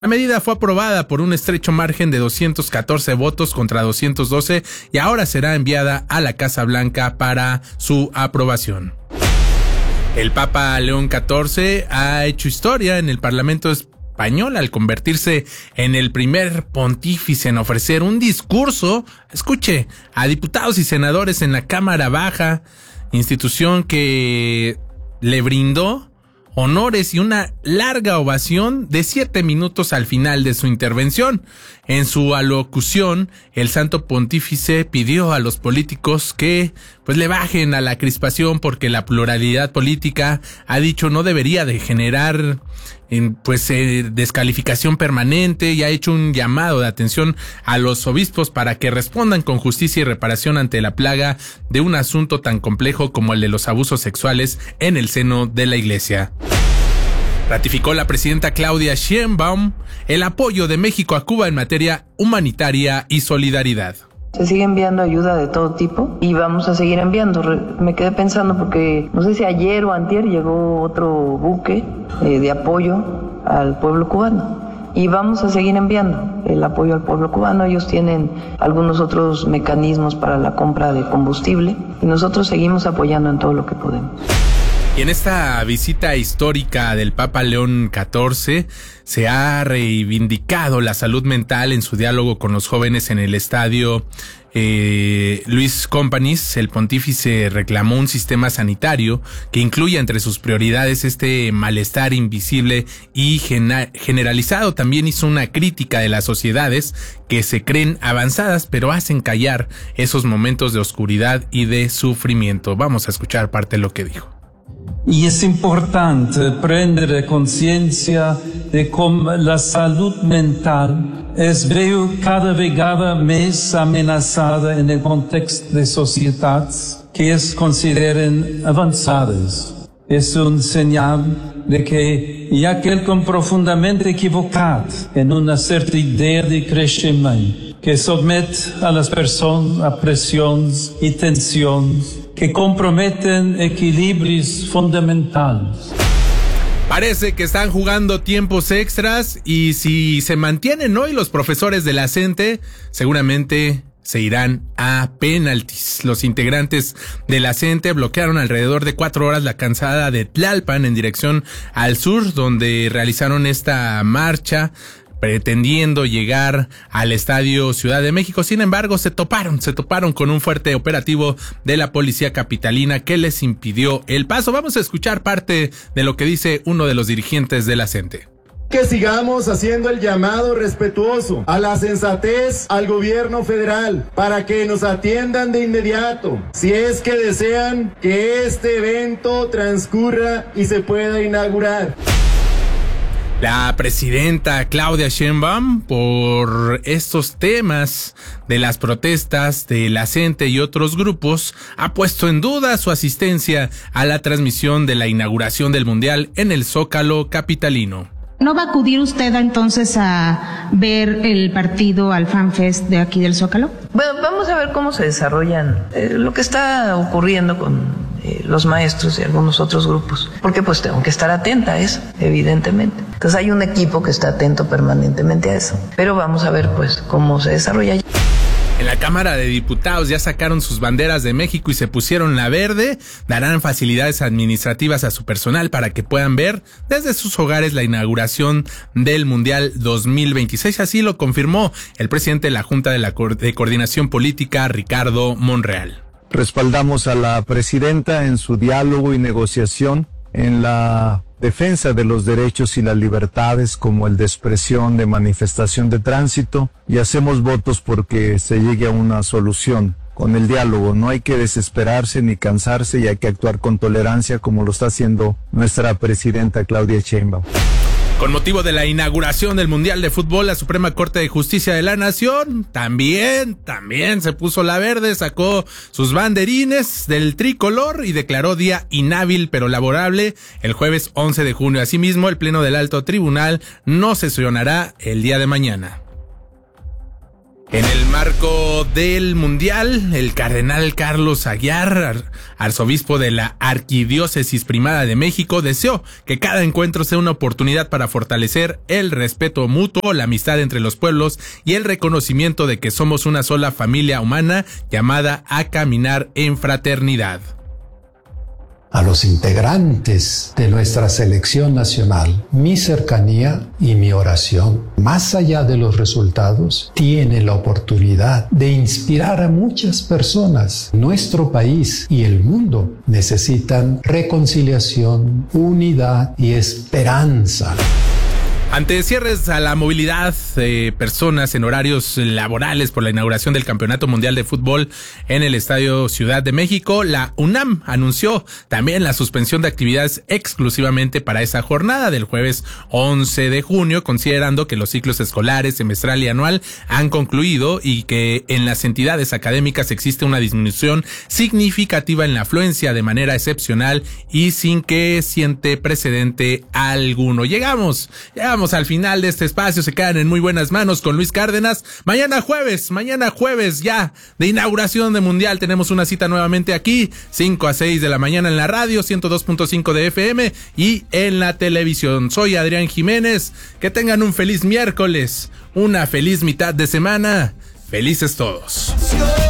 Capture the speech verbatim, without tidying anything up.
La medida fue aprobada por un estrecho margen de doscientos catorce votos contra doscientos doce y ahora será enviada a la Casa Blanca para su aprobación. El Papa León catorce ha hecho historia en el Parlamento español al convertirse en el primer pontífice en ofrecer un discurso, escuche, a diputados y senadores en la Cámara Baja, institución que le brindó honores y una larga ovación de siete minutos al final de su intervención. En su alocución, el Santo Pontífice pidió a los políticos que pues le bajen a la crispación porque la pluralidad política, ha dicho, no debería de generar en, pues eh, descalificación permanente, y ha hecho un llamado de atención a los obispos para que respondan con justicia y reparación ante la plaga de un asunto tan complejo como el de los abusos sexuales en el seno de la Iglesia. Ratificó la presidenta Claudia Sheinbaum el apoyo de México a Cuba en materia humanitaria y solidaridad. Se sigue enviando ayuda de todo tipo y vamos a seguir enviando. Me quedé pensando porque no sé si ayer o antier llegó otro buque eh, de apoyo al pueblo cubano y vamos a seguir enviando el apoyo al pueblo cubano. Ellos tienen algunos otros mecanismos para la compra de combustible y nosotros seguimos apoyando en todo lo que podemos. Y en esta visita histórica del Papa León catorce se ha reivindicado la salud mental en su diálogo con los jóvenes en el estadio eh, Luis Companys. El pontífice reclamó un sistema sanitario que incluya entre sus prioridades este malestar invisible y gener- generalizado. También hizo una crítica de las sociedades que se creen avanzadas pero hacen callar esos momentos de oscuridad y de sufrimiento. Vamos a escuchar parte de lo que dijo. E é importante prendere consciência de como a saúde mental é veio cada vegada mais ameaçada no contexto de sociedades que as consideram avançadas. É um sinal de que há algo profundamente equivocado em uma certa ideia de crescimento que submete a las pessoas a pressões e tensões que comprometen equilibrios fundamentales. Parece que están jugando tiempos extras y si se mantienen hoy los profesores de la CENTE, seguramente se irán a penaltis. Los integrantes de la CENTE bloquearon alrededor de cuatro horas la calzada de Tlalpan en dirección al sur, donde realizaron esta marcha pretendiendo llegar al Estadio Ciudad de México. Sin embargo, se toparon, se toparon con un fuerte operativo de la policía capitalina que les impidió el paso. Vamos a escuchar parte de lo que dice uno de los dirigentes de la CENTE. Que sigamos haciendo el llamado respetuoso a la sensatez al gobierno federal para que nos atiendan de inmediato si es que desean que este evento transcurra y se pueda inaugurar. La presidenta Claudia Sheinbaum, por estos temas de las protestas de la CENTE y otros grupos, ha puesto en duda su asistencia a la transmisión de la inauguración del Mundial en el Zócalo capitalino. ¿No va a acudir usted entonces a ver el partido al FanFest de aquí del Zócalo? Bueno, vamos a ver cómo se desarrollan eh, lo que está ocurriendo con eh, los maestros y algunos otros grupos, porque pues tengo que estar atenta a eso, evidentemente. Entonces hay un equipo que está atento permanentemente a eso, pero vamos a ver pues cómo se desarrolla. En la Cámara de Diputados ya sacaron sus banderas de México y se pusieron la verde. Darán facilidades administrativas a su personal para que puedan ver desde sus hogares la inauguración del Mundial dos mil veintiséis. Así lo confirmó el presidente de la Junta de, la Co- de Coordinación Política, Ricardo Monreal. Respaldamos a la presidenta en su diálogo y negociación en la defensa de los derechos y las libertades como el de expresión, de manifestación, de tránsito, y hacemos votos porque se llegue a una solución con el diálogo. No hay que desesperarse ni cansarse y hay que actuar con tolerancia como lo está haciendo nuestra presidenta Claudia Sheinbaum. Con motivo de la inauguración del Mundial de Fútbol, la Suprema Corte de Justicia de la Nación también, también se puso la verde, sacó sus banderines del tricolor y declaró día inhábil pero laborable el jueves once de junio. Asimismo, el Pleno del Alto Tribunal no sesionará el día de mañana. En el marco pronóstico del Mundial, el cardenal Carlos Aguiar, arzobispo de la Arquidiócesis Primada de México, deseó que cada encuentro sea una oportunidad para fortalecer el respeto mutuo, la amistad entre los pueblos y el reconocimiento de que somos una sola familia humana llamada a caminar en fraternidad. A los integrantes de nuestra selección nacional, mi cercanía y mi oración, más allá de los resultados, tiene la oportunidad de inspirar a muchas personas. Nuestro país y el mundo necesitan reconciliación, unidad y esperanza. Ante cierres a la movilidad de personas en horarios laborales por la inauguración del Campeonato Mundial de Fútbol en el Estadio Ciudad de México, la UNAM anunció también la suspensión de actividades exclusivamente para esa jornada del jueves once de junio, considerando que los ciclos escolares, semestral y anual han concluido y que en las entidades académicas existe una disminución significativa en la afluencia de manera excepcional y sin que siente precedente alguno. Llegamos, llegamos al final de este espacio, se quedan en muy buenas manos con Luis Cárdenas. Mañana jueves, mañana jueves ya de inauguración de Mundial, tenemos una cita nuevamente aquí, cinco a seis de la mañana en la radio, ciento dos punto cinco de F M y en la televisión. Soy Adrián Jiménez, que tengan un feliz miércoles, una feliz mitad de semana, felices todos.